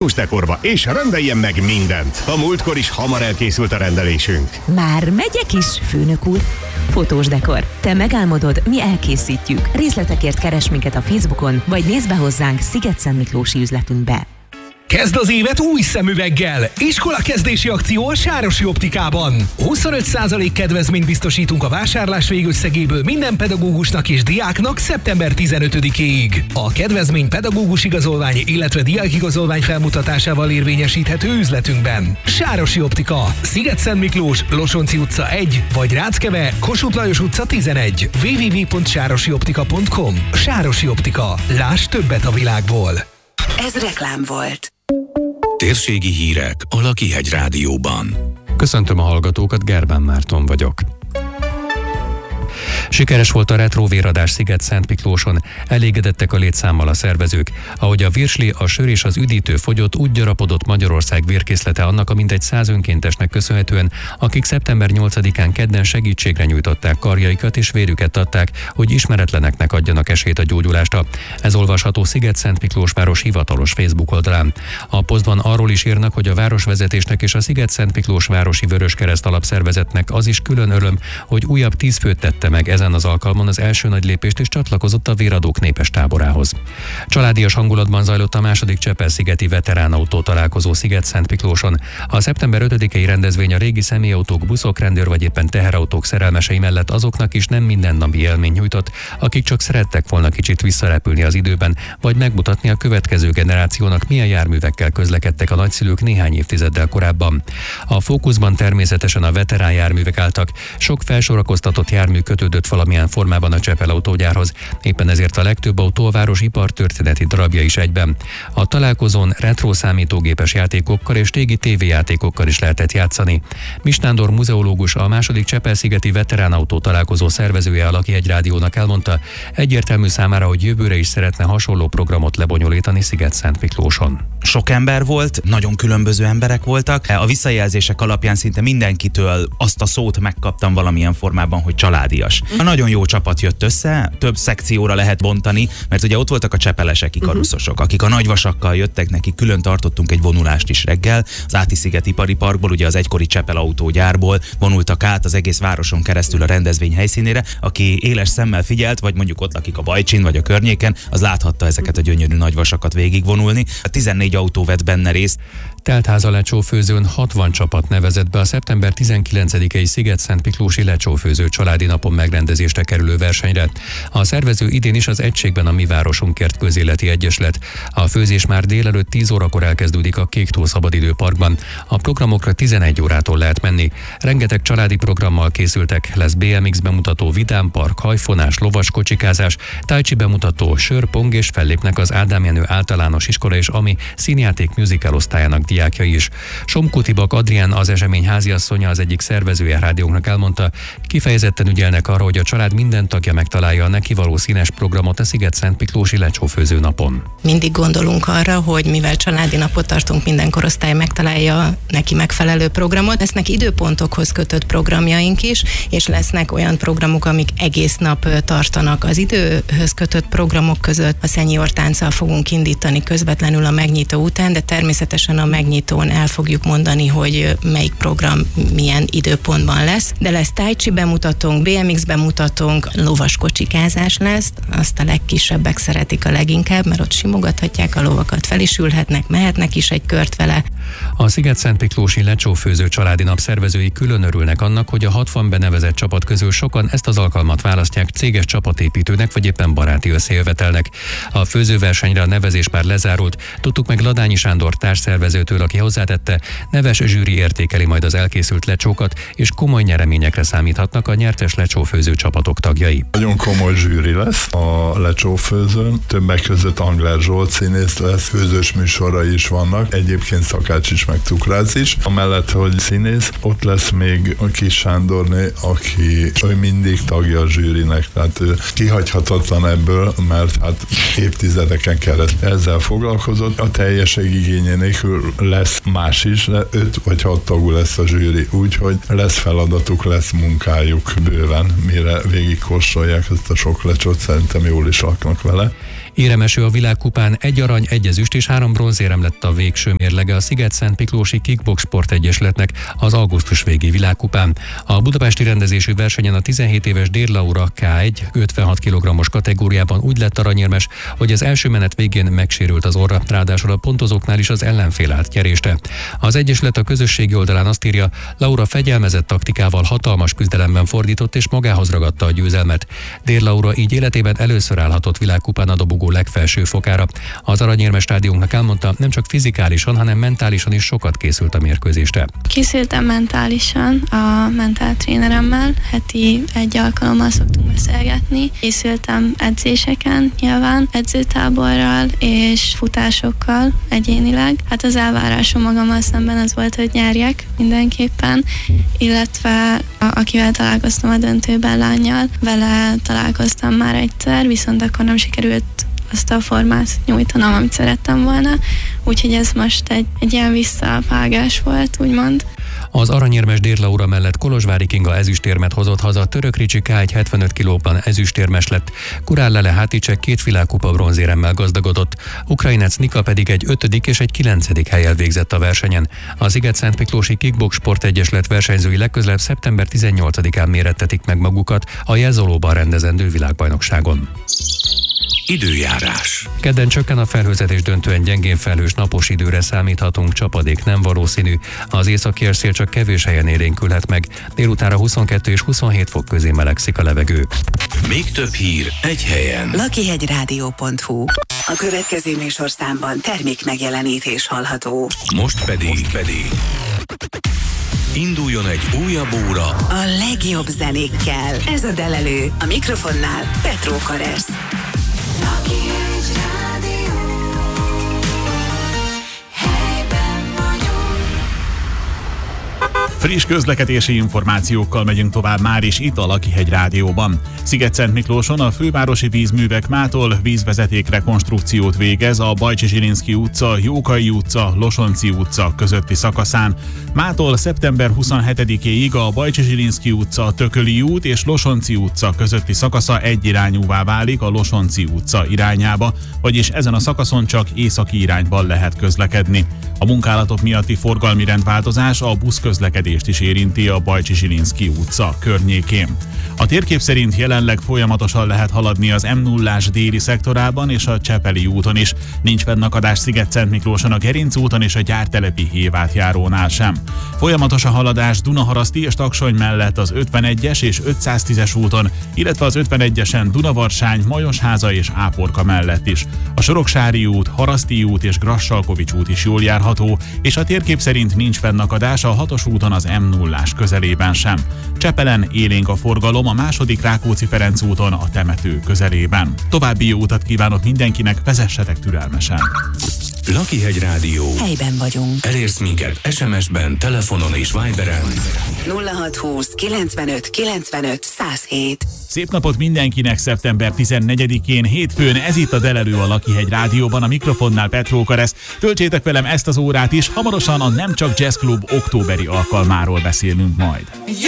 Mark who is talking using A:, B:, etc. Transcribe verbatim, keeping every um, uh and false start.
A: Fótusdekorba, és rendeljen meg mindent. A múltkor is hamar elkészült a rendelésünk.
B: Már megyek is, főnök úr. Fotós Dekor. Te megálmodod, mi elkészítjük. Részletekért keres minket a Facebookon, vagy nézd be hozzánk Szigetszentmiklósi üzletünkbe.
C: Kezd az évet új szemüveggel! Iskolakezdési akció a Sárosi Optikában. huszonöt százalék kedvezményt biztosítunk a vásárlás végösszegéből minden pedagógusnak és diáknak szeptember tizenötödikéig. A kedvezmény pedagógus igazolvány, illetve diákigazolvány felmutatásával érvényesíthető üzletünkben. Sárosi Optika, Szigetszentmiklós, Losonci utca egy, vagy Ráckeve, Kossuth Lajos utca tizenegy. double-u double-u double-u pont sárosioptika pont com. Sárosi Optika. Láss többet a világból.
D: Ez reklám volt.
E: Térségi hírek a Lakihegy Rádióban.
F: Köszöntöm a hallgatókat, Gerbán Márton vagyok. Sikeres volt a retróvéradás Szigetszentmiklóson, elégedettek a létszámmal a szervezők. Ahogy a virsli, a sör és az üdítő fogyott, úgy gyarapodott Magyarország vérkészlete annak a mintegy száz önkéntesnek köszönhetően, akik szeptember nyolcadikán kedden segítségre nyújtották karjaikat és vérüket adták, hogy ismeretleneknek adjanak esélyt a gyógyulásra. Ez olvasható Szigetszentmiklós város hivatalos Facebook oldalán. A posztban arról is írnak, hogy a városvezetésnek és a Szigetszentmiklós városi Vöröskereszt alapszervezetnek az is külön öröm, hogy újabb tíz főt tette meg ezen az alkalmon az első nagy lépést és csatlakozott a véradók népes táborához. Családias hangulatban zajlott a második Csepel-szigeti veteránautó találkozó Szigetszentmiklóson. A szeptember ötödikei rendezvény a régi személyautók, buszok, rendőr vagy éppen teherautók szerelmesei mellett azoknak is nem mindennapi élmény nyújtott, akik csak szerettek volna kicsit visszarepülni az időben, vagy megmutatni a következő generációnak, milyen járművekkel közlekedtek a nagyszülők néhány évtizeddel korábban. A fókuszban természetesen a veterán járművek álltak, sok felsorakoztatott jármű kötődött valamilyen formában a Csepel autógyárhoz, éppen ezért a legtöbb autó a város ipartörténeti darabja is egyben. A találkozón retro számítógépes játékokkal és régi tévéjátékokkal is lehetett játszani. Mis Nándor muzeológus, a második Csepel-szigeti veteránautó találkozó szervezője a Lakihegy Rádiónak elmondta, egyértelmű számára, hogy jövőre is szeretne hasonló programot lebonyolítani Szigetszentmiklóson.
G: Sok ember volt, nagyon különböző emberek voltak. A visszajelzések alapján szinte mindenkitől azt a szót megkaptam valamilyen formában, hogy családias. A nagyon jó csapat jött össze, több szekcióra lehet bontani, mert ugye ott voltak a csepelesek, ikaruszosok, akik a nagyvasakkal jöttek, neki külön tartottunk egy vonulást is reggel, az Áti-sziget ipari parkból, ugye az egykori Csepel autógyárból vonultak át az egész városon keresztül a rendezvény helyszínére. Aki éles szemmel figyelt, vagy mondjuk ott lakik a Bajcsin vagy a környéken, az láthatta ezeket a gyönyörű nagyvasakat végigvonulni. A tizennégy autó vett benne részt.
F: Teltháza lecsófőzőn hatvan csapat nevezett be a szeptember tizenkilencedikei Szigetszentmiklósi lecsófőző családi napon megrendezésre kerülő versenyre. A szervező idén is az Egységben a Mi Városunkért közéleti egyesület. A főzés már délelőtt tíz órakor elkezdődik a Kéktó szabadidőparkban. A programokra tizenegy órától lehet menni. Rengeteg családi programmal készültek, lesz bé em iksz bemutató, vidámpark, hajfonás, lovas kocsikázás, tai chi bemutató, sör, pong, és fellépnek az Ádám Jenő általános iskola és Ami színjáték musical osztályának diákjai is. Somkó Tibak Adrián, az esemény háziasszonya, az egyik szervezője a rádiónknak elmondta, kifejezetten ügyelnek arra, hogy a család minden tagja megtalálja a neki való színes programot a Szigetszentmiklósi lecsófőző napon.
H: Mindig gondolunk arra, hogy mivel családi napot tartunk, minden korosztály megtalálja neki megfelelő programot. Lesznek időpontokhoz kötött programjaink is, és lesznek olyan programok, amik egész nap tartanak. Az időhöz kötött programok között a senior tánccal fogunk indítani közvetlenül a megnyitó után, de természetesen a megnyitón el fogjuk mondani, hogy melyik program milyen időpontban lesz. De lesz tai chi bemutatónk, bé em iksz bemutatónk, lovas kocsikázás lesz, azt a legkisebbek szeretik a leginkább, mert ott simogathatják a lovakat, fel is ülhetnek, mehetnek is egy kört vele.
F: A Szigetszentmiklósi lecsófőző családi nap szervezői külön örülnek annak, hogy a hatvan benevezett csapat közül sokan ezt az alkalmat választják céges csapatépítőnek, vagy éppen baráti összejövetelnek. A főzőversenyre a nevezés már lezárult, tudtuk meg Ladányi Sándor társszervezőtől, aki hozzátette, neves zsűri értékeli majd az elkészült lecsókat, és komoly nyereményekre számíthatnak a nyertes lecsófőző csapatok tagjai.
I: Nagyon komoly zsűri lesz a lecsófőzőn, többek között Angler Zsolt színész lesz, főzős műsorai is vannak, egyébként szakács is, meg cukrász is. Amellett, hogy színész, ott lesz még a Kis Sándorné, aki ő mindig tagja a zsűrinek, tehát ő kihagyhatatlan ebből, mert hát évtizedeken keresztül ezzel foglalkozott. A teljesség igénye nélkül lesz más is, de öt vagy hat tagú lesz a zsűri, úgyhogy lesz feladatuk, lesz munkájuk bőven, mire végigkóstolják ezt a sok lecsót, szerintem jól is laknak vele.
F: Éremeső a világkupán egy arany, egy ezüst és három bronzérem lett a végső mérlege a Sziget-Szent Miklósi Kickbox Sportegyesületnek az augusztus végi világkupán. A budapesti rendezésű versenyen a tizenhét éves Dér Laura ká egy ötvenhat kilogrammos kategóriában úgy lett aranyérmes, hogy az első menet végén megsérült az orra, ráadásul a pontozóknál is az ellenfél állt kerésre. Az egyesület a közösségi oldalán azt írja, Laura fegyelmezett taktikával hatalmas küzdelemben fordított és magához ragadta a győzelmet. Dér Laura így életében először állhatott világkupán a dobogó legfelső fokára. Az aranyérmes rádiónknak elmondta, nem csak fizikálisan, hanem mentálisan is sokat készült a mérkőzésre.
J: Készültem mentálisan a mentáltréneremmel, heti egy alkalommal szoktunk beszélgetni. Készültem edzéseken nyilván, edzőtáborral és futásokkal egyénileg. Hát az elvárásom magammal szemben az volt, hogy nyerjek mindenképpen, illetve a, akivel találkoztam a döntőben, lánnyal, vele találkoztam már egyszer, viszont akkor nem sikerült azt a formát nyújtanom, amit szerettem volna, úgyhogy ez most egy, egy ilyen visszavágás volt, úgymond.
F: Az aranyérmes Dér Laura mellett Kolozsvári Kinga ezüstérmet hozott haza, Török Ricsi ká egy hetvenöt kilóban ezüstérmes lett, Kurál Lele Háticek két világkupa bronzéremmel gazdagodott, Ukrajnec Nika pedig egy ötödik és egy kilencedik hellyel végzett a versenyen. Az Sziget-Szent Miklósi Kickbox Sportegyesület versenyzői legközelebb szeptember tizennyolcadikán mérettetik meg magukat a Jezolóban rendezendő világbajnokságon.
E: Időjárás.
F: Kedden csökken a felhőzet, döntően gyengén felhős napos időre számíthatunk, csapadék nem valószínű. Az északi szél csak kevés helyen élénkülhet meg. Délutánra huszonkettő és huszonhét fok közé melegszik a levegő.
E: Még több hír egy helyen.
D: lakihegyrádió pont hu. A következő műsorszámban termék megjelenítés hallható.
E: Most pedig, Most pedig induljon egy újabb óra
D: a legjobb zenékkel. Ez a Delelő. A mikrofonnál Petró Karesz.
K: Friss közlekedési információkkal megyünk tovább már is itt a Lakihegy Rádióban. Sziget-Szent Miklóson a fővárosi vízművek mától vízvezeték rekonstrukciót végez a Bajcsy-Zsilinszky utca, Jókai utca, Losonczy utca közötti szakaszán. Mától szeptember huszonhetedikéig a Bajcsy-Zsilinszky utca, Tököli út és Losonczy utca közötti szakasza egyirányúvá válik a Losonczy utca irányába, vagyis ezen a szakaszon csak északi irányban lehet közlekedni. A munkálatok miatti forgalmi rendváltozás a buszközlekedést is érinti a Bajcsy-Zsilinszky utca környékén. A térkép szerint jelenleg folyamatosan lehet haladni az em nullás déli szektorában és a Csepeli úton is. Nincs fennakadás Sziget-Szent Miklóson, a Gerinc úton és a Gyártelepi hévátjárónál sem. Folyamatos a haladás Dunaharaszti és Taksony mellett az ötvenegyes és ötszáztízes úton, illetve az ötvenegyesen Dunavarsány, Majosháza és Áporka mellett is. A Soroksári út, Haraszti út és Grassalkovics út is jól járható, és a térkép szerint nincs fennakadás a hatos úton az em nullás közelében sem. Csepelen élénk a forgalom a második Rákóczi-Ferenc úton a temető közelében. További jó utat kívánok mindenkinek, vezessetek türelmesen!
E: Lakihegy Rádió.
D: Helyben vagyunk.
E: Elérsz minket es em es-ben, telefonon és Viberen.
D: nulla hat húsz kilencvenöt kilencvenöt száz hét.
K: Szép napot mindenkinek szeptember tizennegyedikén, hétfőn, ez itt a Delelő a Lakihegy Rádióban, a mikrofonnál Petró Karesz. Töltsétek velem ezt az órát is, hamarosan a Nem Csak Jazz Club októberi alkalmáról beszélünk majd.